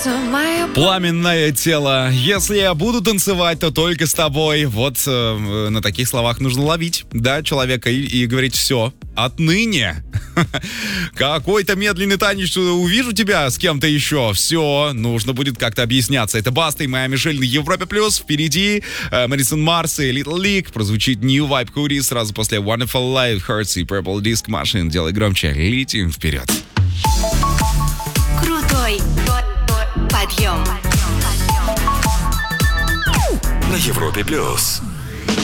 Пламенное тело. Если я буду танцевать, то только с тобой. Вот на таких словах нужно ловить, да, человека и говорить: все, отныне какой-то медленный танец, увижу тебя с кем-то еще, все, нужно будет как-то объясняться. Это Баста и моя Мишель на Европе+. Впереди Мэдисон Марс и Little League. Прозвучит New Vibe Kuri сразу после Wonderful Life, Hearts и Purple Disc Machine. Делай громче, летим вперед. Крутой подъем. На Европе+.